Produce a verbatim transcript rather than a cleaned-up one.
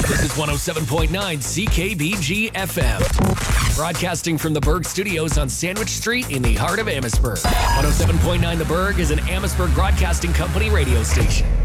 This is one oh seven point nine C K B G F M. Broadcasting from the Berg Studios on Sandwich Street in the heart of Amherstburg. one oh seven point nine The Berg is an Amherstburg Broadcasting Company radio station.